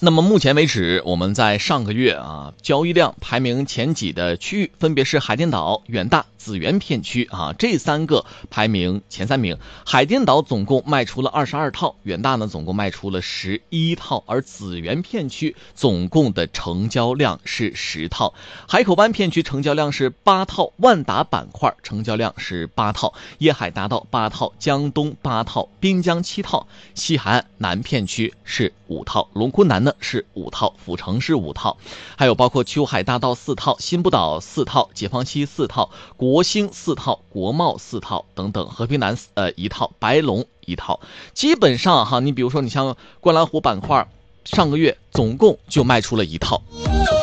那么目前为止，我们在上个月交易量排名前几的区域分别是海淀岛、远大、紫园片区这3个排名前3名。海淀岛总共卖出了22套，远大呢总共卖出了11套，而紫园片区总共的成交量是10套。海口湾片区成交量是8套，万达板块成交量是8套，叶海大道8套，江东8套，滨江7套，西海岸南片区是5套，龙昆南呢是5套，阜成是5套，还有包括秋海大道4套，新不岛4套，解放西4套，国兴4套，国贸4套等等，和平南1套，白龙1套。基本上你比如说你像观澜湖板块，上个月总共就卖出了1套。